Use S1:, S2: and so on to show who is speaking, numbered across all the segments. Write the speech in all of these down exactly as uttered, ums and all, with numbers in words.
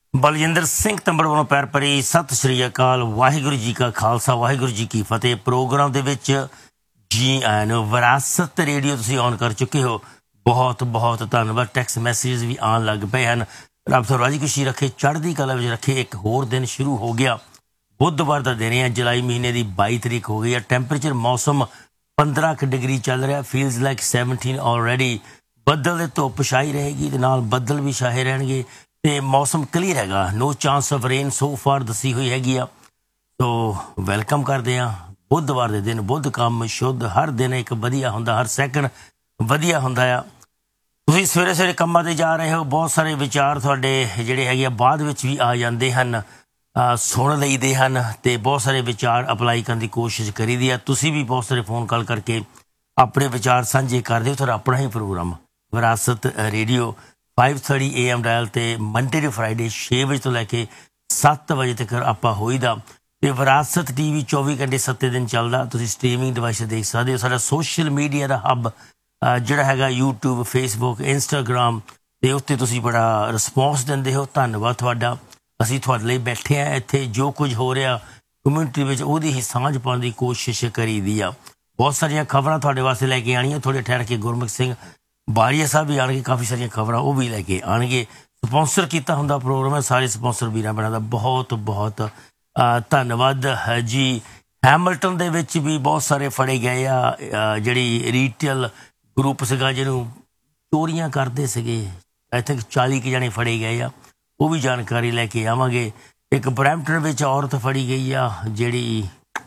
S1: ਬਲਜਿੰਦਰ ਸਿੰਘ ਤੰਬੜ ਵੱਲੋਂ ਪੈਰ ਭਰੀ ਸਤਿ ਸ਼੍ਰੀ ਅਕਾਲ। ਵਾਹਿਗੁਰੂ ਜੀ ਕਾ ਖਾਲਸਾ, ਵਾਹਿਗੁਰੂ ਜੀ ਕੀ ਫਤਿਹ। ਪ੍ਰੋਗਰਾਮ ਦੇ ਵਿੱਚ ਜੀ ਆਇਆਂ ਨੂੰ। ਵਿਰਾਸਤ ਰੇਡੀਓ ਤੁਸੀਂ ਔਨ ਕਰ ਚੁੱਕੇ ਹੋ, ਬਹੁਤ ਬਹੁਤ ਧੰਨਵਾਦ। ਟੈਕਸਟ ਮੈਸੇਜ ਵੀ ਆਉਣ ਲੱਗ ਪਏ ਹਨ। ਰੱਬ ਤੁਹਾਨੂੰ ਰਾਜੀ ਖੁਸ਼ੀ ਰੱਖੇ, ਚੜ੍ਹਦੀ ਕਲਾ ਵਿੱਚ ਰੱਖੇ। ਇੱਕ ਹੋਰ ਦਿਨ ਸ਼ੁਰੂ ਹੋ ਗਿਆ, ਬੁੱਧਵਾਰ ਦਾ ਦਿਨ ਹੈ। ਜੁਲਾਈ ਮਹੀਨੇ ਦੀ ਬਾਈ ਤਰੀਕ ਹੋ ਗਈ ਹੈ। ਟੈਂਪਰੇਚਰ ਮੌਸਮ ਪੰਦਰਾਂ ਕੁ ਡਿਗਰੀ ਚੱਲ ਰਿਹਾ। Feels like seventeen already. ਬੱਦਲ ਦੇ ਧੁੱਪ ਛਾਈ ਰਹੇਗੀ ਤੇ ਨਾਲ ਬੱਦਲ ਵੀ ਛਾਏ ਰਹਿਣਗੇ ਤੇ ਮੌਸਮ ਕਲੀਅਰ ਹੈਗਾ। ਨੋ chance of rain so far ਦੱਸੀ ਹੋਈ ਹੈਗੀ ਆ। ਸੋ ਵੈਲਕਮ ਕਰਦੇ ਹਾਂ ਬੁੱਧਵਾਰ ਦੇ ਦਿਨ। ਬੁੱਧ ਕੰਮ ਸ਼ੁੱਧ, ਹਰ ਦਿਨ ਇੱਕ ਵਧੀਆ ਹੁੰਦਾ, ਹਰ ਸੈਕਿੰਡ ਵਧੀਆ ਹੁੰਦਾ ਆ। ਤੁਸੀਂ ਸਵੇਰੇ ਸਵੇਰੇ ਕੰਮਾਂ 'ਤੇ ਜਾ ਰਹੇ ਹੋ, ਬਹੁਤ ਸਾਰੇ ਵਿਚਾਰ ਤੁਹਾਡੇ ਜਿਹੜੇ ਹੈਗੇ ਆ ਬਾਅਦ ਵਿੱਚ ਵੀ ਆ ਜਾਂਦੇ ਹਨ, ਸੁਣ ਲਈਦੇ ਹਨ ਅਤੇ ਬਹੁਤ ਸਾਰੇ ਵਿਚਾਰ ਅਪਲਾਈ ਕਰਨ ਦੀ ਕੋਸ਼ਿਸ਼ ਕਰੀਦੀ ਆ। ਤੁਸੀਂ ਵੀ ਬਹੁਤ ਸਾਰੇ ਫੋਨ ਕਾਲ ਕਰਕੇ ਆਪਣੇ ਵਿਚਾਰ ਸਾਂਝੇ ਕਰਦੇ ਹੋ। ਤੁਹਾਡਾ ਆਪਣਾ ਹੀ ਪ੍ਰੋਗਰਾਮ ਵਿਰਾਸਤ radio five thirty A M dial 'ਤੇ ਮੰਡੇ ਟੂ ਫਰਾਈਡੇ ਛੇ ਵਜੇ ਤੋਂ ਲੈ ਕੇ ਸੱਤ ਵਜੇ ਤੱਕ ਆਪਾਂ ਹੋਈਦਾ। ਅਤੇ ਵਿਰਾਸਤ ਟੀ ਵੀ ਚੌਵੀ ਘੰਟੇ ਸੱਤੇ ਦਿਨ ਚੱਲਦਾ। ਤੁਸੀਂ ਸਟਰੀਮਿੰਗ ਡਿਵਾਈਸ ਦੇਖ ਸਕਦੇ ਹੋ। ਸਾਡਾ ਸੋਸ਼ਲ ਮੀਡੀਆ ਦਾ ਹੱਬ ਜਿਹੜਾ ਹੈਗਾ ਯੂਟਿਊਬ, ਫੇਸਬੁੱਕ, ਇੰਸਟਾਗ੍ਰਾਮ ਦੇ ਉੱਤੇ ਤੁਸੀਂ ਬੜਾ ਰਿਸਪੌਂਸ ਦਿੰਦੇ ਹੋ। ਧੰਨਵਾਦ ਤੁਹਾਡਾ। ਅਸੀਂ ਤੁਹਾਡੇ ਲਈ ਬੈਠੇ ਹਾਂ ਇੱਥੇ। ਜੋ ਕੁਝ ਹੋ ਰਿਹਾ ਕਮਿਊਨਿਟੀ ਵਿੱਚ ਉਹਦੀ ਹੀ ਸਾਂਝ ਪਾਉਣ ਦੀ ਕੋਸ਼ਿਸ਼ ਕਰੀਦੀ ਆ। ਬਹੁਤ ਸਾਰੀਆਂ ਖਬਰਾਂ ਤੁਹਾਡੇ ਵਾਸਤੇ ਲੈ ਕੇ ਆਉਣੀਆਂ। ਥੋੜ੍ਹੇ ਠਹਿਰ ਕੇ ਗੁਰਮੁਖ ਸਿੰਘ ਬਾਰੀਆ ਸਾਹਿਬ ਵੀ ਆਉਣਗੇ, ਕਾਫੀ ਸਾਰੀਆਂ ਖਬਰਾਂ ਉਹ ਵੀ ਲੈ ਕੇ ਆਉਣਗੇ। ਸਪੋਂਸਰ ਕੀਤਾ ਹੁੰਦਾ ਪ੍ਰੋਗਰਾਮ ਹੈ। ਸਾਰੇ ਸਪੋਂਸਰ ਵੀਰਾਂ ਭੈਣਾਂ ਦਾ ਬਹੁਤ ਬਹੁਤ ਧੰਨਵਾਦ ਜੀ। ਹੈਮਿਲਟਨ ਦੇ ਵਿੱਚ ਵੀ ਬਹੁਤ ਸਾਰੇ ਫੜੇ ਗਏ ਆ। ਜਿਹੜੀ ਰੀਟੇਲ ਗਰੁੱਪ ਸੀਗਾ ਜਿਹਨੂੰ ਚੋਰੀਆਂ ਕਰਦੇ ਸੀਗੇ, ਆਈ ਥਿੰਕ ਚਾਲੀ ਕੁ ਜਣੇ ਫੜੇ ਗਏ ਆ। ਉਹ ਵੀ ਜਾਣਕਾਰੀ ਲੈ ਕੇ ਆਵਾਂਗੇ। ਇੱਕ ਬਰੈਂਪਟਨ ਵਿੱਚ ਔਰਤ ਫੜੀ ਗਈ ਆ ਜਿਹੜੀ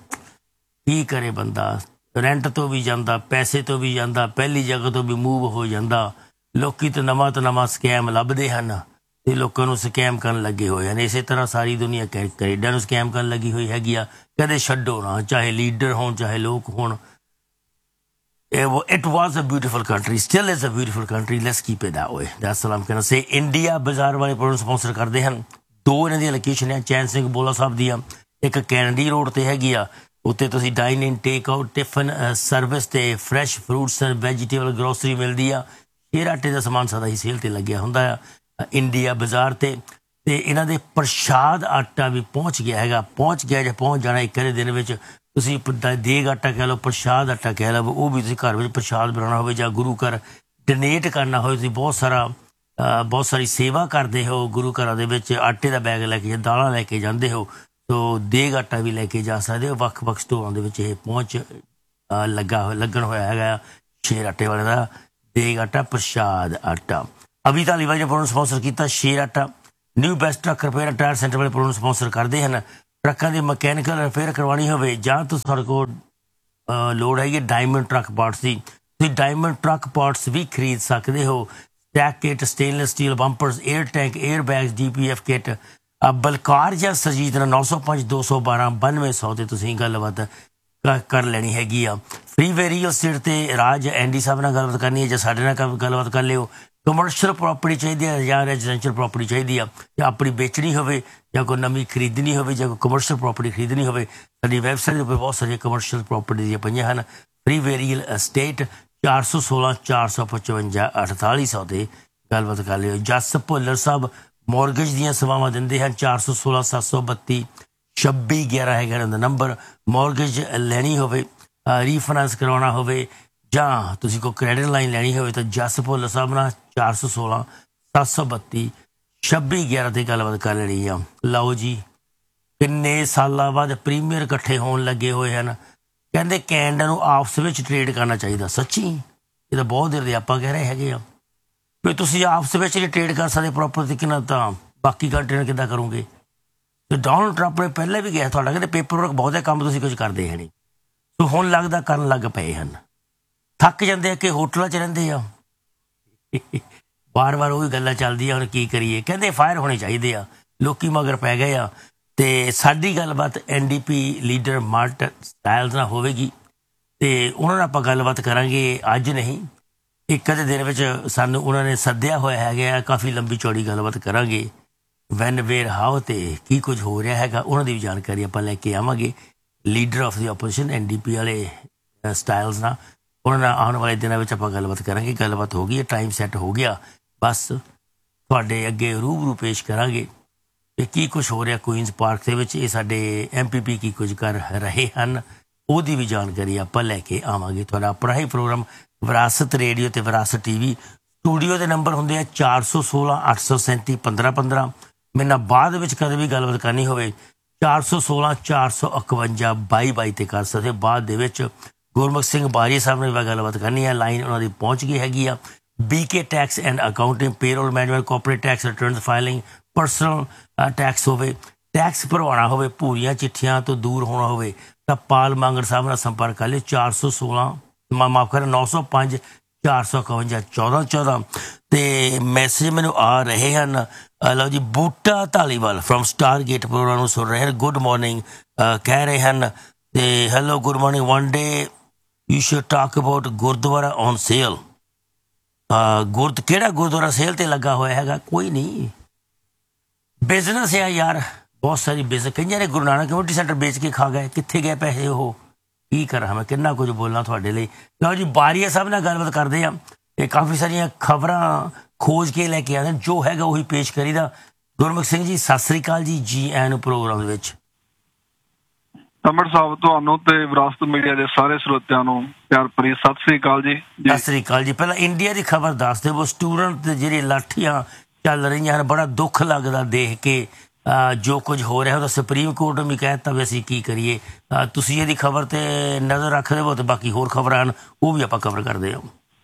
S1: ਕੀ ਕਰੇ ਬੰਦਾ, ਰੈਂਟ ਤੋਂ ਵੀ ਜਾਂਦਾ, ਪੈਸੇ ਤੋਂ ਵੀ ਜਾਂਦਾ, ਪਹਿਲੀ ਜਗ੍ਹਾ ਤੋਂ ਵੀ ਮੂਵ ਹੋ ਜਾਂਦਾ। ਲੋਕੀ ਤਾਂ ਨਵਾਂ ਤੋਂ ਨਵਾਂ ਸਕੈਮ ਲੱਭਦੇ ਹਨ ਅਤੇ ਲੋਕਾਂ ਨੂੰ ਸਕੈਮ ਕਰਨ ਲੱਗੇ ਹੋਏ ਹਨ। ਇਸੇ ਤਰ੍ਹਾਂ ਸਾਰੀ ਦੁਨੀਆ ਕੈ ਕੈਨੇਡਾ ਨੂੰ ਸਕੈਮ ਕਰਨ ਲੱਗੀ ਹੋਈ ਹੈਗੀ ਆ। ਕਦੇ ਛੱਡੋ ਨਾ, ਚਾਹੇ ਲੀਡਰ ਹੋਣ ਚਾਹੇ ਲੋਕ ਹੋਣ। It was a beautiful country, still is a beautiful country. Let's keep it that way. That's all I'm gonna say. India ਬਾਜ਼ਾਰ ਵਾਲੇ ਪ੍ਰੋਗਰਾਮ ਸਪੋਂਸਰ ਕਰਦੇ ਹਨ। ਦੋ ਇਹਨਾਂ ਦੀਆਂ ਲੋਕੇਸ਼ਨ ਆ, ਚੈਨ ਸਿੰਘ ਬੋਲਾ ਸਾਹਿਬ ਦੀਆਂ। ਇੱਕ ਕੈਨੇਡੀ ਰੋਡ 'ਤੇ ਹੈਗੀ ਆ, ਉੱਥੇ ਤੁਸੀਂ ਡਾਈਨ ਇਨ, ਟੇਕ ਆਊਟ, ਟਿਫਨ ਸਰਵਿਸ ਅਤੇ fresh fruits and vegetable grocery ਮਿਲਦੀ ਆ। ਸ਼ੇਰ ਆਟੇ ਦਾ ਸਮਾਨ ਸਦਾ ਹੀ ਸੇਲ 'ਤੇ ਲੱਗਿਆ ਹੁੰਦਾ ਆ ਇੰਡੀਆ ਬਾਜ਼ਾਰ 'ਤੇ। ਅਤੇ ਇਹਨਾਂ ਦੇ ਪ੍ਰਸ਼ਾਦ ਆਟਾ ਵੀ ਪਹੁੰਚ ਗਿਆ ਹੈਗਾ। ਪਹੁੰਚ ਗਿਆ ਜਾਂ ਪਹੁੰਚ ਜਾਣਾ ਇੱਕ ਅੱਧੇ ਦਿਨ ਵਿੱਚ। ਤੁਸੀਂ ਦੇਗ ਆਟਾ ਕਹਿ ਲਓ, ਪ੍ਰਸ਼ਾਦ ਆਟਾ ਕਹਿ ਲਓ, ਉਹ ਵੀ ਤੁਸੀਂ ਘਰ ਵਿੱਚ ਪ੍ਰਸ਼ਾਦ ਬਣਾਉਣਾ ਹੋਵੇ ਜਾਂ ਗੁਰੂ ਘਰ ਡੋਨੇਟ ਕਰਨਾ ਹੋਵੇ। ਤੁਸੀਂ ਬਹੁਤ ਸਾਰਾ ਬਹੁਤ ਸਾਰੀ ਸੇਵਾ ਕਰਦੇ ਹੋ ਗੁਰੂ ਘਰਾਂ ਦੇ ਵਿੱਚ। ਆਟੇ ਦਾ ਬੈਗ ਲੈ ਕੇ, ਦਾਲਾਂ ਲੈ ਕੇ ਜਾਂਦੇ ਹੋ, ਸੋ ਦੇਗ ਆਟਾ ਵੀ ਲੈ ਕੇ ਜਾ ਸਕਦੇ ਹੋ। ਵੱਖ ਵੱਖ ਸਟੋਰਾਂ ਦੇ ਵਿੱਚ ਇਹ ਪਹੁੰਚ ਲੱਗਾ ਹੋਇਆ ਲੱਗਣ ਹੋਇਆ ਹੈਗਾ ਸ਼ੇਰ ਆਟੇ ਵਾਲੇ ਦਾ ਦੇਗ ਆਟਾ, ਪ੍ਰਸ਼ਾਦ ਆਟਾ। ਅਭੀ ਧਾਲੀਵਾਲ ਨੇ ਪ੍ਰੋਗਰਾਮ ਸਪੋਂਸਰ ਕੀਤਾ। ਸ਼ੇਰ ਆਟਾ, new best truck repair tyre centre ਵਾਲੇ ਪ੍ਰੋਗਰਾਮ ਸਪੋਂਸਰ ਕਰਦੇ ਹਨ। ਟਰੱਕਾਂ ਦੀ ਮਕੈਨੀਕਲ ਰਿਪੇਅਰ ਕਰਵਾਉਣੀ ਹੋਵੇ ਜਾਂ ਤੁਸੀਂ ਤੁਹਾਡੇ ਕੋਲ ਲੋੜ ਹੈਗੀ ਡਾਇਮੰਡ ਟਰੱਕ ਪਾਰਟਸ ਦੀ, ਤੁਸੀਂ ਡਾਇਮੰਡ ਟਰੱਕ ਪਾਰਟਸ ਵੀ ਖਰੀਦ ਸਕਦੇ ਹੋ। Stack kit, stainless steel ਬੰਪਰਸ, air tank, air bags, D P F kit. Balkar ਜਾਂ ਸਰਜੀਤ ਨਾਲ ਨੌ ਸੌ ਪੰਜ ਦੋ ਸੌ ਬਾਰਾਂ ਬਾਨਵੇਂ ਸੌ 'ਤੇ ਤੁਸੀਂ ਗੱਲਬਾਤ ਕਰ ਲੈਣੀ ਹੈਗੀ ਆ। ਫਰੀ ਵੇ ਰੀਅਲ ਸਟੇਟ 'ਤੇ ਰਾਜ ਐਂਡੀ ਸਾਹਿਬ ਨਾਲ ਗੱਲਬਾਤ ਕਰਨੀ ਹੈ ਜਾਂ ਸਾਡੇ ਨਾਲ ਗੱਲਬਾਤ ਕਰ ਲਿਓ। ਕਮਰਸ਼ੀਅਲ ਪ੍ਰੋਪਰਟੀ ਚਾਹੀਦੀ ਹੈ ਜਾਂ ਰੈਜ਼ੀਡੈਂਸ਼ੀਅਲ ਪ੍ਰੋਪਰਟੀ ਚਾਹੀਦੀ ਆ, ਜਾਂ ਆਪਣੀ ਵੇਚਣੀ ਹੋਵੇ ਜਾਂ ਕੋਈ ਨਵੀਂ ਖਰੀਦਣੀ ਹੋਵੇ ਜਾਂ ਕੋਈ ਕਮਰਸ਼ੀਅਲ ਪ੍ਰੋਪਰਟੀ ਖਰੀਦਣੀ ਹੋਵੇ, ਸਾਡੀ ਵੈਬਸਾਈਟ ਉੱਪਰ ਬਹੁਤ ਸਾਰੀਆਂ ਕਮਰਸ਼ੀਅਲ ਪ੍ਰੋਪਰਟੀ ਦੀਆਂ ਪਈਆਂ ਹਨ। ਫਰੀ ਵੇ ਰੀਅਲ ਅਸਟੇਟ, ਚਾਰ ਸੌ ਸੋਲਾਂ ਚਾਰ ਸੌ ਪਚਵੰਜਾ ਅਠਤਾਲੀ ਸੌ 'ਤੇ ਗੱਲਬਾਤ ਕਰ ਲਿਓ। ਜਸ ਭੁੱਲਰ ਸਾਹਿਬ ਮੋਰਗੇਜ ਦੀਆਂ ਸੇਵਾਵਾਂ ਦਿੰਦੇ ਹਨ। ਚਾਰ ਸੌ ਸੋਲਾਂ ਸੱਤ ਸੌ ਬੱਤੀ ਛੱਬੀ ਗਿਆਰਾਂ ਹੈਗਾ ਇਹਨਾਂ ਦਾ ਨੰਬਰ। ਮੋਰਗੇਜ ਲੈਣੀ ਹੋਵੇ, ਰੀਫਾਈਨਾਂਸ ਕਰਵਾਉਣਾ ਹੋਵੇ ਜਾਂ ਤੁਸੀਂ ਕੋਈ ਕ੍ਰੈਡਿਟ ਲਾਈਨ ਲੈਣੀ ਹੋਵੇ ਤਾਂ ਜਸ ਭੁੱਲਰ ਸਾਹਿਬ ਨਾਲ ਚਾਰ ਸੌ ਸੋਲਾਂ ਸੱਤ ਸੌ ਬੱਤੀ ਛੱਬੀ ਗਿਆਰਾਂ 'ਤੇ ਗੱਲਬਾਤ ਕਰ ਲੈਣੀ ਆ। ਲਓ ਜੀ, ਕਿੰਨੇ ਸਾਲਾਂ ਬਾਅਦ ਪ੍ਰੀਮੀਅਰ ਇਕੱਠੇ ਹੋਣ ਲੱਗੇ ਹੋਏ ਹਨ। ਕਹਿੰਦੇ ਕੈਨੇਡਾ ਨੂੰ ਆਪਸ ਵਿੱਚ ਟਰੇਡ ਕਰਨਾ ਚਾਹੀਦਾ। ਸੱਚੀ, ਇਹ ਤਾਂ ਬਹੁਤ ਦੇਰ ਦੇ ਆਪਾਂ ਕਹਿ ਰਹੇ ਹੈਗੇ ਆ ਵੀ ਤੁਸੀਂ ਆਪਸ ਵਿੱਚ ਨਹੀਂ ਟਰੇਡ ਕਰ ਸਕਦੇ ਪ੍ਰੋਪਰ ਤਰੀਕੇ ਨਾਲ, ਤਾਂ ਬਾਕੀ ਕੰਟਰੀ ਨਾਲ ਕਿੱਦਾਂ ਕਰੋਗੇ। ਅਤੇ ਡੋਨਲਡ ਟਰੰਪ ਨੇ ਪਹਿਲਾਂ ਵੀ ਕਿਹਾ ਤੁਹਾਡਾ, ਕਹਿੰਦੇ ਪੇਪਰ ਵਰਕ ਬਹੁਤ ਹੈ, ਕੰਮ ਤੁਸੀਂ ਕੁਝ ਕਰਦੇ ਹੈ ਨਹੀਂ। ਸੋ ਹੁਣ ਲੱਗਦਾ ਕਰਨ ਲੱਗ ਪਏ ਹਨ। ਥੱਕ ਜਾਂਦੇ ਆ ਕਿ ਹੋਟਲਾਂ 'ਚ ਰਹਿੰਦੇ ਆ। ਵਾਰ ਵਾਰ ਉਹੀ ਗੱਲਾਂ ਚੱਲਦੀਆਂ, ਹੁਣ ਕੀ ਕਰੀਏ। ਕਹਿੰਦੇ ਫਾਇਰ ਹੋਣੇ ਚਾਹੀਦੇ ਆ, ਲੋਕੀ ਮਗਰ ਪੈ ਗਏ ਆ। ਅਤੇ ਸਾਡੀ ਗੱਲਬਾਤ N D P leader mart styles ਨਾਲ ਹੋਵੇਗੀ ਅਤੇ ਉਹਨਾਂ ਨਾਲ ਆਪਾਂ ਗੱਲਬਾਤ ਕਰਾਂਗੇ। ਅੱਜ ਨਹੀਂ, ਇੱਕ ਅੱਧੇ ਦਿਨ ਵਿੱਚ ਸਾਨੂੰ ਉਹਨਾਂ ਨੇ ਸੱਦਿਆ ਹੋਇਆ ਹੈਗਾ। ਕਾਫੀ ਲੰਬੀ ਚੌੜੀ ਗੱਲਬਾਤ ਕਰਾਂਗੇ। ਵੈਨ, ਵੇਅਰ, ਹਾਓ 'ਤੇ ਕੀ ਕੁਝ ਹੋ ਰਿਹਾ ਹੈਗਾ, ਉਹਨਾਂ ਦੀ ਵੀ ਜਾਣਕਾਰੀ ਆਪਾਂ ਲੈ ਕੇ ਆਵਾਂਗੇ। Leader of the opposition N D P ਵਾਲੇ ਸਟਾਈਲਜ਼ ਨਾਲ, ਉਹਨਾਂ ਨਾਲ ਆਉਣ ਵਾਲੇ ਦਿਨਾਂ ਵਿੱਚ ਆਪਾਂ ਗੱਲਬਾਤ ਕਰਾਂਗੇ। ਗੱਲਬਾਤ ਹੋ ਗਈ ਹੈ, ਟਾਈਮ ਸੈੱਟ ਹੋ ਗਿਆ, ਬਸ ਤੁਹਾਡੇ ਅੱਗੇ ਰੂਬਰੂ ਪੇਸ਼ ਕਰਾਂਗੇ। ਕਿ ਕੀ ਕੁਛ ਹੋ ਰਿਹਾ ਕੁਈਨਸ ਪਾਰਕ ਦੇ ਵਿੱਚ, ਇਹ ਸਾਡੇ ਐਮ ਪੀ ਪੀ ਕੀ ਕੁਝ ਕਰ ਰਹੇ ਹਨ, ਉਹਦੀ ਵੀ ਜਾਣਕਾਰੀ ਆਪਾਂ ਲੈ ਕੇ ਆਵਾਂਗੇ। ਤੁਹਾਡਾ ਆਪਣਾ ਹੀ ਪ੍ਰੋਗਰਾਮ ਵਿਰਾਸਤ ਰੇਡੀਓ ਤੇ ਵਿਰਾਸਤ ਟੀ ਵੀ। ਸਟੂਡੀਓ ਦੇ ਨੰਬਰ ਹੁੰਦੇ ਆ ਚਾਰ ਸੌ ਸੋਲਾਂ ਅੱਠ ਸੌ ਸੈਂਤੀ ਪੰਦਰਾਂ ਪੰਦਰਾਂ। ਮੇਰੇ ਨਾਲ ਬਾਅਦ ਵਿੱਚ ਕਦੇ ਵੀ ਗੱਲਬਾਤ ਕਰਨੀ ਹੋਵੇ ਚਾਰ ਸੌ ਸੋਲਾਂ ਚਾਰ ਸੌ ਇਕਵੰਜਾ ਬਾਈ ਬਾਈ 'ਤੇ ਕਰ ਸਕਦੇ। ਬਾਅਦ ਦੇ ਵਿੱਚ ਗੁਰਮੁਖ ਸਿੰਘ ਬਾਰੀਆ ਸਾਹਿਬ ਨੇ ਵੀ ਗੱਲਬਾਤ ਕਰਨੀ ਹੈ, ਲਾਈਨ ਉਹਨਾਂ ਦੀ ਪਹੁੰਚ ਗਈ ਹੈਗੀ ਆ। B K tax and accounting, payroll management, cooperate tax return filing, personal tax ਹੋਵੇ, ਟੈਕਸ ਭਰਵਾਉਣਾ ਹੋਵੇ, ਭੂਰੀਆਂ ਚਿੱਠੀਆਂ ਤੋਂ ਦੂਰ ਹੋਣਾ ਹੋਵੇ ਤਾਂ ਪਾਲ ਮੰਗੜ ਸਾਹਿਬ ਨਾਲ ਸੰਪਰਕ ਕਰ ਲਿਓ। ਚਾਰ ਸੌ ਸੋਲਾਂ ਮਾ ਮਾਫ ਕਰ ਨੌ ਸੌ ਪੰਜ ਚਾਰ ਸੌ ਇਕਵੰਜਾ ਚੌਦਾਂ ਚੌਦਾਂ। ਅਤੇ ਮੈਸੇਜ ਮੈਨੂੰ ਆ ਰਹੇ ਹਨ। ਲਓ ਜੀ, ਬੂਟਾ Dhaliwal from star gate programme ਨੂੰ ਸੁਣ ਰਹੇ ਹਨ। ਗੁੱਡ ਮੋਰਨਿੰਗ ਕਹਿ ਰਹੇ ਹਨ ਅਤੇ hello good morning. One day you should talk about Gurdwara on sale. ਗੁਰਦ ਕਿਹੜਾ ਗੁਰਦੁਆਰਾ ਸੇਲ 'ਤੇ ਲੱਗਾ ਹੋਇਆ ਹੈਗਾ? ਕੋਈ ਨਹੀਂ, ਬਿਜ਼ਨਸ ਆ ਯਾਰ, ਬਹੁਤ ਸਾਰੀ ਬਿਜ਼ਨਸ। ਕਈਆਂ ਨੇ ਗੁਰੂ ਨਾਨਕ ਕਮਿਊਨਿਟੀ ਸੈਂਟਰ ਵੇਚ ਕੇ ਖਾ ਗਏ, ਕਿੱਥੇ ਗਏ ਪੈਸੇ? ਉਹ ਕੀ ਕਰਾਂ ਮੈਂ, ਕਿੰਨਾ ਕੁਝ ਬੋਲਾਂ ਤੁਹਾਡੇ ਲਈ। ਲਓ ਜੀ, ਬਾਰੀਆ ਸਾਹਿਬ ਨਾਲ ਗੱਲਬਾਤ ਕਰਦੇ ਆ। ਇਹ ਕਾਫੀ ਸਾਰੀਆਂ ਖਬਰਾਂ ਖੋਜ ਕੇ ਲੈ ਕੇ ਆਉਂਦੇ, ਜੋ ਹੈਗਾ ਉਹੀ ਪੇਸ਼ ਕਰੀਦਾ। ਗੁਰਮੁਖ ਸਿੰਘ ਜੀ ਸਤਿ ਸ੍ਰੀ ਅਕਾਲ ਜੀ, ਜੀ ਆਇਆਂ ਨੂੰ ਪ੍ਰੋਗਰਾਮ ਦੇ ਵਿੱਚ।
S2: ਅਮਰ ਸਾਹਿਬ, ਤੁਹਾਨੂੰ ਤੇ ਵਿਰਾਸਤ ਮੀਡੀਆ ਦੇ ਸਾਰੇ ਸਰੋਤਿਆਂ ਨੂੰ ਪਿਆਰ ਭਰੀ ਸਤਿ ਸ੍ਰੀ ਅਕਾਲ ਜੀ।
S1: ਸਤਿ ਸ੍ਰੀ ਅਕਾਲ ਜੀ। ਪਹਿਲਾਂ ਇੰਡੀਆ ਦੀ ਖਬਰ ਦੱਸ ਦਿਓ। ਉਹ ਸਟੂਡੈਂਟ ਜਿਹੜੀ ਲਾਠੀਆਂ ਚੱਲ ਰਹੀਆਂ ਹਨ, ਬੜਾ ਦੁੱਖ ਲੱਗਦਾ ਦੇਖ ਕੇ ਜੋ ਕੁਝ ਹੋ ਰਿਹਾ। ਉਹਦਾ ਸੁਪਰੀਮ ਕੋਰਟ ਨੇ ਵੀ ਕਹਿ ਦਿੱਤਾ ਵੀ ਅਸੀਂ ਕੀ ਕਰੀਏ। ਤੁਸੀਂ ਇਹਦੀ ਖਬਰ 'ਤੇ ਨਜ਼ਰ ਰੱਖ ਦੇਵੋ ਅਤੇ ਬਾਕੀ ਹੋਰ ਖਬਰਾਂ ਹਨ ਉਹ ਵੀ ਆਪਾਂ ਕਵਰ ਕਰਦੇ ਹਾਂ।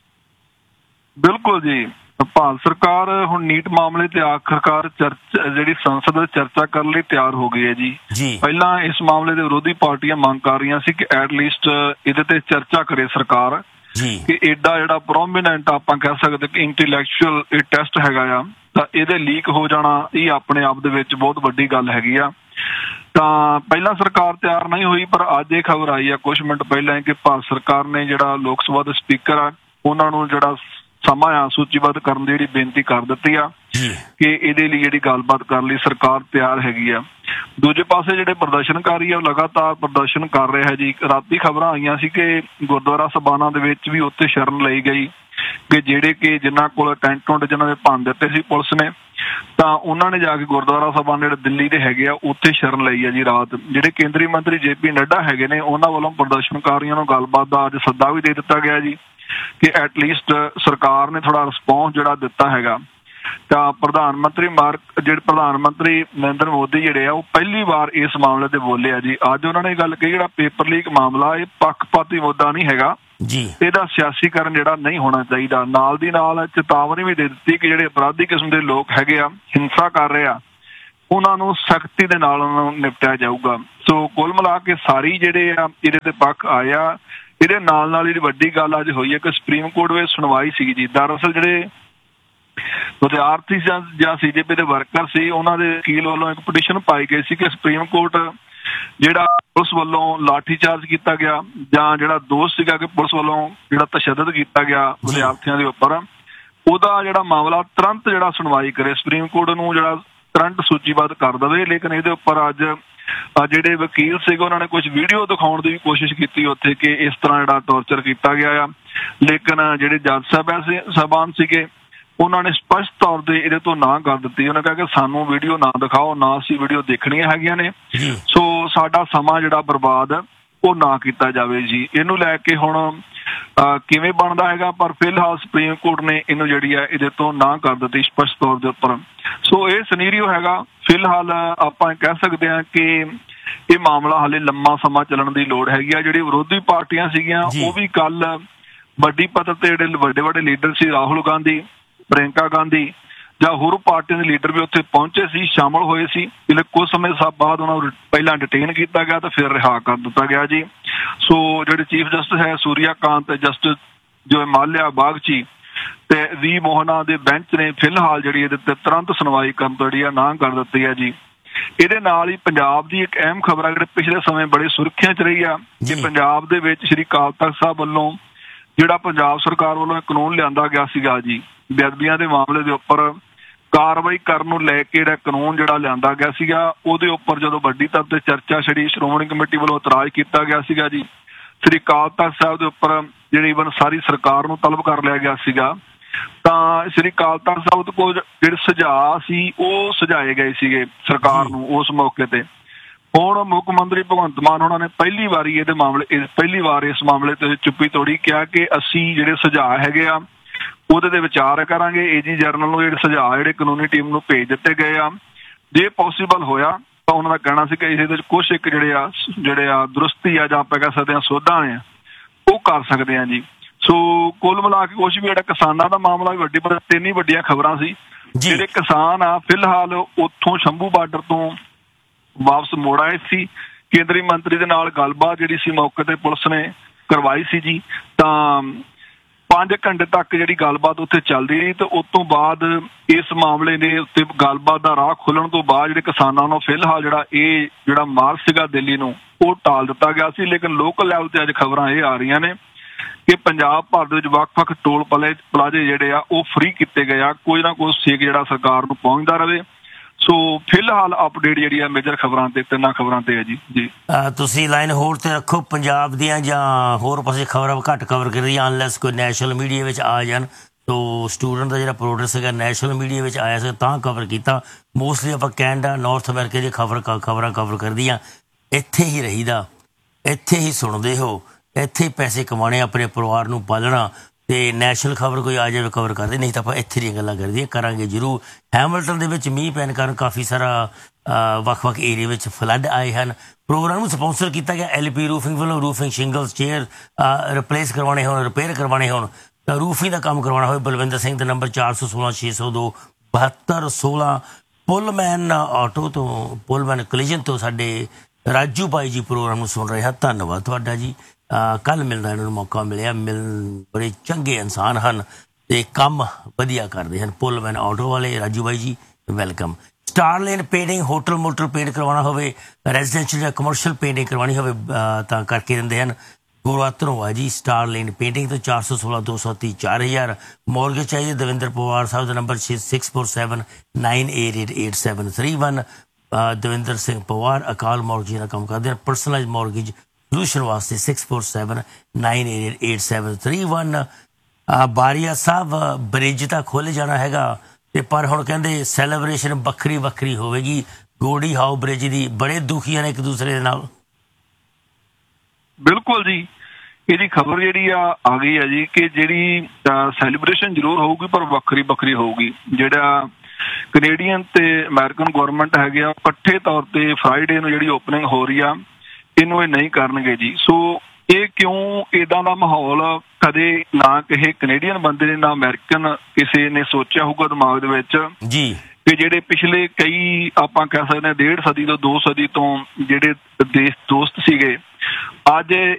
S2: ਬਿਲਕੁਲ ਜੀ, ਭਾਰਤ ਸਰਕਾਰ ਹੁਣ ਨੀਟ ਮਾਮਲੇ ਤੇ ਆਖਰਕਾਰ ਚਰਚਾ ਜਿਹੜੀ ਸੰਸਦ ਵਿੱਚ ਚਰਚਾ ਕਰਨ ਲਈ ਤਿਆਰ ਹੋ ਗਈ ਹੈ ਜੀ। ਪਹਿਲਾਂ ਇਸ ਮਾਮਲੇ ਦੇ ਵਿਰੋਧੀ ਪਾਰਟੀਆਂ ਮੰਗ ਕਰ ਰਹੀਆਂ ਸੀ ਕਿ ਐਟਲੀਸਟ ਇਹਦੇ ਤੇ ਚਰਚਾ ਕਰੇ ਸਰਕਾਰ ਕਿ ਏਡਾ ਜਿਹੜਾ ਪ੍ਰੋਮੀਨੈਂਟ ਆਪਾਂ ਕਹਿ ਸਕਦੇ ਕਿ ਇੰਟੈਲੈਕਚੁਅਲ ਇਹ ਟੈਸਟ ਹੈਗਾ ਆ, ਤਾਂ ਇਹਦੇ ਲੀਕ ਹੋ ਜਾਣਾ ਇਹ ਆਪਣੇ ਆਪ ਦੇ ਵਿੱਚ ਬਹੁਤ ਵੱਡੀ ਗੱਲ ਹੈਗੀ ਆ। ਤਾਂ ਪਹਿਲਾਂ ਸਰਕਾਰ ਤਿਆਰ ਨਹੀਂ ਹੋਈ, ਪਰ ਅੱਜ ਇਹ ਖਬਰ ਆਈ ਆ ਕੁਛ ਮਿੰਟ ਪਹਿਲਾਂ ਕਿ ਭਾਰਤ ਸਰਕਾਰ ਨੇ ਜਿਹੜਾ ਲੋਕ ਸਭਾ ਦੇ ਸਪੀਕਰ ਆ ਉਹਨਾਂ ਨੂੰ ਜਿਹੜਾ ਸਮਾਂ ਆ ਸੂਚੀਬੱਧ ਕਰਨ ਦੀ ਜਿਹੜੀ ਬੇਨਤੀ ਕਰ ਦਿੱਤੀ ਆ ਕਿ ਇਹਦੇ ਲਈ ਜਿਹੜੀ ਗੱਲਬਾਤ ਕਰਨ ਲਈ ਸਰਕਾਰ ਤਿਆਰ ਹੈਗੀ ਆ। ਦੂਜੇ ਪਾਸੇ ਜਿਹੜੇ ਪ੍ਰਦਰਸ਼ਨਕਾਰੀ ਆ ਉਹ ਲਗਾਤਾਰ ਪ੍ਰਦਰਸ਼ਨ ਕਰ ਰਹੇ ਹੈ ਜੀ। ਰਾਤੀ ਖਬਰਾਂ ਆਈਆਂ ਸੀ ਕਿ ਗੁਰਦੁਆਰਾ ਸਭਾਨਾਂ ਦੇ ਵਿੱਚ ਵੀ ਉੱਥੇ ਸ਼ਰਨ ਲਈ ਗਈ ਕਿ ਜਿਹੜੇ ਕਿ ਜਿਨ੍ਹਾਂ ਕੋਲ ਟੈਂਟ ਟੁੰਟ ਜਿਹਨਾਂ ਦੇ ਭੰਨ ਦਿੱਤੇ ਸੀ ਪੁਲਿਸ ਨੇ, ਤਾਂ ਉਹਨਾਂ ਨੇ ਜਾ ਕੇ ਗੁਰਦੁਆਰਾ ਸਭਾ ਜਿਹੜੇ ਦਿੱਲੀ ਦੇ ਹੈਗੇ ਆ ਉੱਥੇ ਸ਼ਰਨ ਲਈ ਆ ਜੀ ਰਾਤ। ਜਿਹੜੇ ਕੇਂਦਰੀ ਮੰਤਰੀ ਜੇ ਪੀ ਨੱਡਾ ਹੈਗੇ ਨੇ ਉਹਨਾਂ ਵੱਲੋਂ ਪ੍ਰਦਰਸ਼ਨਕਾਰੀਆਂ ਨੂੰ ਗੱਲਬਾਤ ਦਾ ਅੱਜ ਸੱਦਾ ਵੀ ਦੇ ਦਿੱਤਾ ਗਿਆ ਜੀ ਕਿ ਐਟਲੀਸਟ ਸਰਕਾਰ ਨੇ ਥੋੜਾ ਰਿਸਪੌਂਸ ਜਿਹੜਾ ਦਿੱਤਾ ਹੈਗਾ। ਤਾਂ ਪ੍ਰਧਾਨ ਮੰਤਰੀ ਮਾਰਕ ਜਿਹੜੇ ਪ੍ਰਧਾਨ ਮੰਤਰੀ ਨਰਿੰਦਰ ਮੋਦੀ ਜਿਹੜੇ ਆ ਉਹ ਪਹਿਲੀ ਵਾਰ ਇਸ ਮਾਮਲੇ ਤੇ ਬੋਲੇ ਆ ਜੀ। ਅੱਜ ਉਹਨਾਂ ਨੇ ਗੱਲ ਕਹੀ ਜਿਹੜਾ ਪੇਪਰ ਲੀਕ ਮਾਮਲਾ ਇਹ ਪੱਖਪਾਤੀ ਮੁੱਦਾ ਨਹੀਂ ਹੈਗਾ ਜੀ, ਇਹਦਾ ਸਿਆਸੀਕਰਨ ਜਿਹੜਾ ਨਹੀਂ ਹੋਣਾ ਚਾਹੀਦਾ। ਨਾਲ ਦੀ ਨਾਲ ਚੇਤਾਵਨੀ ਵੀ ਦੇ ਦਿੱਤੀ ਕਿ ਜਿਹੜੇ ਅਪਰਾਧੀ ਕਿਸਮ ਦੇ ਲੋਕ ਹੈਗੇ ਆ, ਹਿੰਸਾ ਕਰ ਰਹੇ ਆ, ਉਹਨਾਂ ਨੂੰ ਸਖਤੀ ਦੇ ਨਾਲ ਉਹਨਾਂ ਨੂੰ ਨਿਪਟਿਆ ਜਾਊਗਾ। ਸੋ ਕੁੱਲ ਮਿਲਾ ਕੇ ਸਾਰੀ ਜਿਹੜੇ ਆ ਇਹਦੇ ਤੇ ਪੱਖ ਆਏ ਆ। ਇਹਦੇ ਨਾਲ ਨਾਲ ਜਿਹੜੀ ਵੱਡੀ ਗੱਲ ਅੱਜ ਹੋਈ ਹੈ ਕਿ ਸੁਪਰੀਮ ਕੋਰਟ ਵਿੱਚ ਸੁਣਵਾਈ ਸੀਗੀ ਜੀ। ਦਰਅਸਲ ਜਿਹੜੇ ਵਿਦਿਆਰਥੀ ਜਾਂ ਸੀ ਜੇ ਪੀ ਦੇ ਵਰਕਰ ਸੀ ਉਹਨਾਂ ਦੇ ਵਕੀਲ ਵੱਲੋਂ ਇੱਕ ਪਟੀਸ਼ਨ ਪਾਈ ਗਈ ਸੀ ਕਿ ਸੁਪਰੀਮ ਕੋਰਟ ਜਿਹੜਾ ਪੁਲਿਸ ਵੱਲੋਂ ਲਾਠੀ ਚਾਰਜ ਕੀਤਾ ਗਿਆ ਜਾਂ ਜਿਹੜਾ ਦੋਸ਼ ਸੀਗਾ ਕਿ ਪੁਲਿਸ ਵੱਲੋਂ ਜਿਹੜਾ ਤਸ਼ੱਦਦ ਕੀਤਾ ਗਿਆ ਵਿਦਿਆਰਥੀਆਂ ਦੇ ਉੱਪਰ, ਉਹਦਾ ਜਿਹੜਾ ਮਾਮਲਾ ਤੁਰੰਤ ਜਿਹੜਾ ਸੁਣਵਾਈ ਕਰੇ, ਸੁਪਰੀਮ ਕੋਰਟ ਨੂੰ ਜਿਹੜਾ ਤੁਰੰਤ ਸੂਚੀਬੱਧ ਕਰ ਦੇਵੇ। ਲੇਕਿਨ ਇਹਦੇ ਉੱਪਰ ਅੱਜ ਜਿਹੜੇ ਵਕੀਲ ਸੀਗੇ ਉਹਨਾਂ ਨੇ ਕੁਝ ਵੀਡੀਓ ਦਿਖਾਉਣ ਦੀ ਵੀ ਕੋਸ਼ਿਸ਼ ਕੀਤੀ ਉੱਥੇ ਕਿ ਇਸ ਤਰ੍ਹਾਂ ਜਿਹੜਾ ਟੌਰਚਰ ਕੀਤਾ ਗਿਆ ਆ। ਲੇਕਿਨ ਜਿਹੜੇ ਜੱਜ ਸਾਹਿਬਾਨ ਸਾਹਿਬਾਨ ਸੀਗੇ ਉਹਨਾਂ ਨੇ ਸਪਸ਼ਟ ਤੌਰ ਤੇ ਇਹਦੇ ਤੋਂ ਨਾ ਕਰ ਦਿੱਤੀ। ਉਹਨਾਂ ਕਿਹਾ ਕਿ ਸਾਨੂੰ ਵੀਡੀਓ ਨਾ ਦਿਖਾਓ, ਨਾ ਅਸੀਂ ਵੀਡੀਓ ਦੇਖਣੀਆਂ ਹੈਗੀਆਂ ਨੇ, ਸੋ ਸਾਡਾ ਸਮਾਂ ਜਿਹੜਾ ਬਰਬਾਦ ਉਹ ਨਾ ਕੀਤਾ ਜਾਵੇ ਜੀ। ਇਹਨੂੰ ਲੈ ਕੇ ਹੁਣ ਕਿਵੇਂ ਬਣਦਾ ਹੈਗਾ, ਪਰ ਫਿਲਹਾਲ ਸੁਪਰੀਮ ਕੋਰਟ ਨੇ ਇਹਨੂੰ ਜਿਹੜੀ ਆ ਇਹਦੇ ਤੋਂ ਨਾ ਕਰ ਦਿੱਤੀ ਸਪਸ਼ਟ ਤੌਰ ਦੇ ਉੱਪਰ। ਸੋ ਇਹ ਸਿਨੈਰੀਓ ਹੈਗਾ। ਫਿਲਹਾਲ ਆਪਾਂ ਕਹਿ ਸਕਦੇ ਹਾਂ ਕਿ ਇਹ ਮਾਮਲਾ ਹਾਲੇ ਲੰਮਾ ਸਮਾਂ ਚੱਲਣ ਦੀ ਲੋੜ ਹੈਗੀ ਆ। ਜਿਹੜੀ ਵਿਰੋਧੀ ਪਾਰਟੀਆਂ ਸੀਗੀਆਂ ਉਹ ਵੀ ਕੱਲ ਵੱਡੀ ਪੱਧਰ ਤੇ ਜਿਹੜੇ ਵੱਡੇ ਵੱਡੇ ਲੀਡਰ ਸੀ, ਰਾਹੁਲ ਗਾਂਧੀ, ਪ੍ਰਿਅੰਕਾ ਗਾਂਧੀ ਜਾਂ ਹੋਰ ਪਾਰਟੀਆਂ ਦੇ ਲੀਡਰ ਵੀ ਉੱਥੇ ਪਹੁੰਚੇ ਸੀ, ਸ਼ਾਮਲ ਹੋਏ ਸੀ। ਜਿਹੜੇ ਕੁਝ ਸਮੇਂ ਬਾਅਦ ਉਹਨਾਂ ਨੂੰ ਪਹਿਲਾਂ ਡਿਟੇਨ ਕੀਤਾ ਗਿਆ ਤੇ ਫਿਰ ਰਿਹਾ ਕਰ ਦਿੱਤਾ ਗਿਆ ਜੀ। ਸੋ ਜਿਹੜੇ ਚੀਫ ਜਸਟਿਸ ਹੈ ਸੂਰਿਆ ਕਾਂਤ, ਜਸਟਿਸ ਜੋ ਮਾਲਿਆ ਬਾਗਚੀ ਤੇ ਵੀ ਮੋਹਨਾ ਦੇ ਬੈਂਚ ਨੇ ਫਿਲਹਾਲ ਜਿਹੜੀ ਇਹਦੇ ਤੇ ਤੁਰੰਤ ਸੁਣਵਾਈ ਕਰਨ ਤੋਂ ਜਿਹੜੀ ਆ ਨਾ ਕਰ ਦਿੱਤੀ ਹੈ ਜੀ। ਇਹਦੇ ਨਾਲ ਹੀ ਪੰਜਾਬ ਦੀ ਇੱਕ ਅਹਿਮ ਖਬਰ ਆ ਜਿਹੜੇ ਪਿਛਲੇ ਸਮੇਂ ਬੜੇ ਸੁਰਖੀਆਂ 'ਚ ਰਹੀ ਆ ਕਿ ਪੰਜਾਬ ਦੇ ਵਿੱਚ ਸ਼੍ਰੀ ਅਕਾਲ ਤਖ਼ਤ ਸਾਹਿਬ ਵੱਲੋਂ ਜਿਹੜਾ ਪੰਜਾਬ ਸਰਕਾਰ ਵੱਲੋਂ ਕਾਨੂੰਨ ਲਿਆਂਦਾ ਗਿਆ ਸੀਗਾ ਜੀ ਬੇਅਦਬੀਆਂ ਦੇ ਮਾਮਲੇ ਦੇ ਉੱਪਰ ਕਾਰਵਾਈ ਕਰਨ ਨੂੰ ਲੈ ਕੇ ਜਿਹੜਾ ਕਾਨੂੰਨ ਜਿਹੜਾ ਲਿਆਂਦਾ ਗਿਆ ਸੀਗਾ ਉਹਦੇ ਉੱਪਰ ਜਦੋਂ ਵੱਡੀ ਤੌਰ ਤੇ ਚਰਚਾ ਛਿੜੀ, ਸ਼੍ਰੋਮਣੀ ਕਮੇਟੀ ਵੱਲੋਂ ਇਤਰਾਜ਼ ਕੀਤਾ ਗਿਆ ਸੀਗਾ ਜੀ। ਸ੍ਰੀ ਅਕਾਲ ਤਖ਼ਤ ਸਾਹਿਬ ਦੇ ਉੱਪਰ ਜਿਹੜੀ ਈਵਨ ਸਾਰੀ ਸਰਕਾਰ ਨੂੰ ਤਲਬ ਕਰ ਲਿਆ ਗਿਆ ਸੀਗਾ ਤਾਂ ਸ੍ਰੀ ਅਕਾਲ ਤਖ਼ਤ ਸਾਹਿਬ ਤੋਂ ਕੁਝ ਜਿਹੜੇ ਸੁਝਾਅ ਸੀ ਉਹ ਸੁਝਾਏ ਗਏ ਸੀਗੇ ਸਰਕਾਰ ਨੂੰ ਉਸ ਮੌਕੇ ਤੇ। ਹੁਣ ਮੁੱਖ ਮੰਤਰੀ ਭਗਵੰਤ ਮਾਨ ਉਹਨਾਂ ਨੇ ਪਹਿਲੀ ਵਾਰੀ ਇਹਦੇ ਮਾਮਲੇ ਪਹਿਲੀ ਵਾਰ ਇਸ ਮਾਮਲੇ ਤੇ ਚੁੱਪੀ ਤੋੜੀ, ਕਿਹਾ ਕਿ ਅਸੀਂ ਜਿਹੜੇ ਸੁਝਾਅ ਹੈਗੇ ਆ ਉਹਦੇ ਤੇ ਵਿਚਾਰ ਕਰਾਂਗੇ। ਏਜੀ ਜਰਨਲ ਨੂੰ ਜਿਹੜੇ ਸੁਝਾਅ ਜਿਹੜੇ ਕਾਨੂੰਨੀ ਟੀਮ ਨੂੰ ਭੇਜ ਦਿੱਤੇ ਗਏ ਆ, ਜੇ ਪੋਸੀਬਲ ਹੋਇਆ ਤਾਂ ਉਹਨਾਂ ਦਾ ਕਹਿਣਾ ਸੀ ਕਿ ਇਹਦੇ ਵਿੱਚ ਕੁਛ ਇੱਕ ਜਿਹੜੇ ਆ ਜਿਹੜੇ ਆ ਦਰੁਸਤੀ ਆ ਜਾਂ ਆਪਾਂ ਕਹਿ ਸਕਦੇ ਹਾਂ ਸੋਧਾਂ ਨੇ ਉਹ ਕਰ ਸਕਦੇ ਆ ਜੀ। ਸੋ ਕੁੱਲ ਮਿਲਾ ਕੇ ਕੁਛ ਵੀ ਜਿਹੜਾ ਕਿਸਾਨਾਂ ਦਾ ਮਾਮਲਾ ਵੀ ਵੱਡੀ ਪਰ ਤਿੰਨ ਹੀ ਵੱਡੀਆਂ ਖਬਰਾਂ ਸੀ। ਜਿਹੜੇ ਕਿਸਾਨ ਆ ਫਿਲਹਾਲ ਉੱਥੋਂ ਸ਼ੰਭੂ ਬਾਰਡਰ ਤੋਂ ਵਾਪਸ ਮੋੜ ਆਏ ਸੀ। ਕੇਂਦਰੀ ਮੰਤਰੀ ਦੇ ਨਾਲ ਗੱਲਬਾਤ ਜਿਹੜੀ ਸੀ ਮੌਕੇ ਤੇ ਪੁਲਿਸ ਨੇ ਕਰਵਾਈ ਸੀ ਜੀ, ਤਾਂ ਪੰਜ ਘੰਟੇ ਤੱਕ ਜਿਹੜੀ ਗੱਲਬਾਤ ਉੱਥੇ ਚੱਲਦੀ ਰਹੀ। ਤੇ ਉਸ ਤੋਂ ਬਾਅਦ ਇਸ ਮਾਮਲੇ ਦੇ ਉੱਤੇ ਗੱਲਬਾਤ ਦਾ ਰਾਹ ਖੁੱਲਣ ਤੋਂ ਬਾਅਦ ਜਿਹੜੇ ਕਿਸਾਨਾਂ ਨੂੰ ਫਿਲਹਾਲ ਜਿਹੜਾ ਇਹ ਜਿਹੜਾ ਮਾਰਚ ਸੀਗਾ ਦਿੱਲੀ ਨੂੰ ਉਹ ਟਾਲ ਦਿੱਤਾ ਗਿਆ ਸੀ। ਲੇਕਿਨ ਲੋਕਲ ਲੈਵਲ ਤੇ ਅੱਜ ਖਬਰਾਂ ਇਹ ਆ ਰਹੀਆਂ ਨੇ ਕਿ ਪੰਜਾਬ ਭਰ ਦੇ ਵਿੱਚ ਵੱਖ-ਵੱਖ ਟੋਲ ਪਲੇ ਪਲਾਜ਼ੇ ਜਿਹੜੇ ਆ ਉਹ ਫ੍ਰੀ ਕੀਤੇ ਗਏ ਆ, ਕੋਈ ਨਾ ਕੋਈ ਸੇਕ ਜਿਹੜਾ ਸਰਕਾਰ ਨੂੰ ਪਹੁੰਚਦਾ ਰਹੇ। ਸੋ ਫਿਲਹਾਲ ਅਪਡੇਟ ਜਿਹੜੀ ਆ ਮੇਜਰ ਖਬਰਾਂ ਤੇ ਤਿੰਨਾਂ ਖਬਰਾਂ ਤੇ ਹੈ ਜੀ। ਜੀ
S1: ਤੁਸੀਂ ਲਾਈਨ ਹੋਲਡ ਤੇ ਰੱਖੋ। ਪੰਜਾਬ ਦੀਆਂ ਜਾਂ ਹੋਰ ਪਾਸੇ ਖਬਰਾਂ ਘੱਟ ਕਵਰ ਕਰ ਰਹੀਆਂ ਅਨਲੈਸ ਕੋਈ ਨੈਸ਼ਨਲ ਮੀਡੀਆ ਵਿੱਚ ਆ ਜਾਣ। ਤੋ ਸਟੂਡੈਂਟ ਦਾ ਜਿਹੜਾ ਪ੍ਰੋਟੈਸਟ ਸੀਗਾ ਨੈਸ਼ਨਲ ਮੀਡੀਆ ਵਿੱਚ ਆਇਆ ਸੀ ਤਾਂ ਕਵਰ ਕੀਤਾ। ਮੋਸਟਲੀ ਆਪਾਂ ਕੈਨੇਡਾ ਨਾਰਥ ਅਮਰੀਕਾ ਦੀ ਖਬਰ ਖਬਰਾਂ ਕਵਰ ਕਰਦੀਆਂ। ਇੱਥੇ ਹੀ ਰਹੀਦਾ, ਇੱਥੇ ਹੀ ਸੁਣਦੇ ਹੋ, ਇੱਥੇ ਹੀ ਪੈਸੇ ਕਮਾਉਣੇ, ਆਪਣੇ ਪਰਿਵਾਰ ਨੂੰ ਪਾਲਣਾ। ਤੇ ਨੈਸ਼ਨਲ ਖਬਰ ਕੋਈ ਆ ਜਾਵੇ ਕਵਰ ਕਰਦੇ, ਨਹੀਂ ਤਾਂ ਆਪਾਂ ਇੱਥੇ ਦੀਆਂ ਗੱਲਾਂ ਕਰਦੀਆਂ ਕਰਾਂਗੇ ਜ਼ਰੂਰ। ਹੈਮਿਲਟਨ ਦੇ ਵਿੱਚ ਮੀਂਹ ਪੈਣ ਕਾਰਨ ਕਾਫੀ ਸਾਰਾ ਵੱਖ ਵੱਖ ਏਰੀਆ ਵਿੱਚ ਫਲੱਡ ਆਏ ਹਨ। ਪ੍ਰੋਗਰਾਮ ਨੂੰ ਸਪਾਂਸਰ ਕੀਤਾ ਗਿਆ ਐਲ ਪੀ ਰੂਫਿੰਗ ਵੱਲੋਂ। ਰੂਫਿੰਗ ਸ਼ਿੰਗਲਸ ਚੇਅਰ ਰਿਪਲੇਸ ਕਰਵਾਉਣੇ ਹੋਣ, ਰਿਪੇਅਰ ਕਰਵਾਉਣੇ ਹੋਣ ਤਾਂ ਰੂਫਿੰਗ ਦਾ ਕੰਮ ਕਰਵਾਉਣਾ ਹੋਵੇ ਬਲਵਿੰਦਰ ਸਿੰਘ ਦੇ ਨੰਬਰ ਚਾਰ ਸੌ ਸੋਲਾਂ ਛੇ ਸੌ ਦੋ ਬਹੱਤਰ ਸੋਲਾਂ। ਪੁੱਲਮੈਨ ਆਟੋ ਤੋਂ ਪੁੱਲਮੈਨ ਕਲੀਜਨ ਤੋਂ ਸਾਡੇ ਰਾਜੂ ਭਾਈ ਜੀ ਪ੍ਰੋਗਰਾਮ ਨੂੰ ਸੁਣ ਰਹੇ ਹਾਂ। ਧੰਨਵਾਦ ਤੁਹਾਡਾ ਜੀ। ਕੱਲ੍ਹ ਮਿਲਦਾ ਇਹਨਾਂ ਨੂੰ ਮੌਕਾ ਮਿਲਿਆ, ਮਿਲ ਬੜੇ ਚੰਗੇ ਇਨਸਾਨ ਹਨ ਅਤੇ ਕੰਮ ਵਧੀਆ ਕਰਦੇ ਹਨ। ਪੁੱਲਮੈਨ ਆਟੋ ਵਾਲੇ ਰਾਜੂ ਬਾਈ ਜੀ welcome. ਸਟਾਰਲੇਨ painting hotel motel paint ਕਰਵਾਉਣਾ ਹੋਵੇ, ਰੈਜ਼ੀਡੈਂਸ਼ੀਅਲ ਜਾਂ ਕਮਰਸ਼ੀਅਲ ਪੇਂਟਿੰਗ ਕਰਵਾਉਣੀ ਹੋਵੇ ਤਾਂ ਕਰਕੇ ਦਿੰਦੇ ਹਨ। ਗੁਰੂਆ ਧਨੋਆ ਜੀ ਸਟਾਰਲੇਨ ਪੇਂਟਿੰਗ ਤੋਂ ਚਾਰ ਸੌ ਸੋਲਾਂ ਦੋ ਸੌ ਤੀਹ ਚਾਰ ਹਜ਼ਾਰ। ਮੋਰਗੇਜ ਚਾਹੀਦੇ ਦਵਿੰਦਰ ਪਵਾਰ ਸਾਹਿਬ ਦਾ number six four seven nine eight eight eight seven three one. Davinder Singh Pawar ਅਕਾਲ ਮੋਰਗੇਜ ਦਾ ਕੰਮ ਕਰਦੇ ਹਨ। ਪਰਸਨਲਾਈਜ਼ ਮੋਰਗੇਜ ਸੋਲੂਸ਼ਨ ਵਾਸਤੇ six four seven nine eight eight seven three one. ਬਾਰੀਆ ਸਾਹਿਬ ਬ੍ਰਿਜ ਤਾਂ ਖੁੱਲ੍ਹ ਜਾਣਾ ਹੈਗਾ ਤੇ ਪਰ ਹੁਣ ਕਹਿੰਦੇ ਸੈਲੀਬ੍ਰੇਸ਼ਨ ਵੱਖਰੀ ਵੱਖਰੀ ਹੋਵੇਗੀ ਗੋੜੀ ਹਾਊ ਬ੍ਰਿਜ ਦੀ। ਬੜੇ ਦੁਖੀ ਹਨ ਇੱਕ ਦੂਸਰੇ ਦੇ ਨਾਲ।
S2: ਬਿਲਕੁਲ ਜੀ, ਇਹਦੀ ਖਬਰ ਜਿਹੜੀ ਆ ਆ ਗਈ ਹੈ ਜੀ ਕਿ ਜਿਹੜੀ ਸੈਲੀਬ੍ਰੇਸ਼ਨ ਜ਼ਰੂਰ ਹੋਊਗੀ ਪਰ ਵੱਖਰੀ ਵੱਖਰੀ ਹੋਊਗੀ। ਜਿਹੜਾ ਕੈਨੇਡੀਅਨ ਤੇ ਅਮਰੀਕਨ ਗੌਰਮੈਂਟ ਹੈਗੇ ਆ ਇਕੱਠੇ ਤੌਰ ਤੇ ਫਰਾਈਡੇ ਨੂੰ ਜਿਹੜੀ ਓਪਨਿੰਗ ਹੋ ਰਹੀ ਆ ਇਹਨੂੰ ਇਹ ਨਹੀਂ ਕਰਨਗੇ ਜੀ। ਸੋ ਇਹ ਕਿਉਂ ਇੱਦਾਂ ਦਾ ਮਾਹੌਲ ਕਦੇ ਨਾ ਕਿਸੇ ਕੈਨੇਡੀਅਨ ਬੰਦੇ ਨੇ ਨਾ ਅਮਰੀਕਨ ਕਿਸੇ ਨੇ ਸੋਚਿਆ ਹੋਊਗਾ ਦਿਮਾਗ ਦੇ ਵਿੱਚ
S1: ਜੀ
S2: ਕਿ ਜਿਹੜੇ ਪਿਛਲੇ ਕਈ ਆਪਾਂ ਕਹਿ ਸਕਦੇ ਹਾਂ ਡੇਢ ਸਦੀ ਤੋਂ ਦੋ ਸਦੀ ਤੋਂ ਜਿਹੜੇ ਦੇਸ਼ ਦੋਸਤ ਸੀਗੇ ਅੱਜ